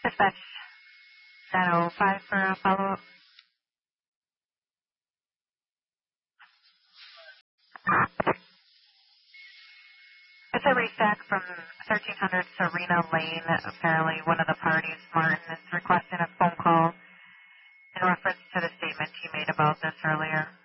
Dispatch 905 for a follow-up. It's a restack from 1300 Serena Lane. Apparently one of the parties, Martin, is requesting a phone call in reference to the statement he made about this earlier.